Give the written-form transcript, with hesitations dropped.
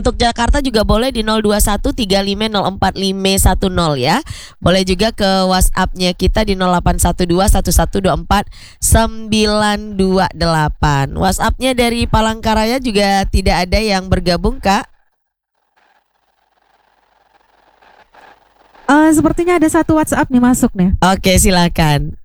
Untuk Jakarta juga boleh di 0213504510 ya. Boleh juga ke WhatsApp-nya kita di 08121124 928. WhatsApp-nya dari Palangkaraya juga tidak ada yang bergabung, Kak. Sepertinya ada satu WhatsApp nih masuk nih. Oke, silakan.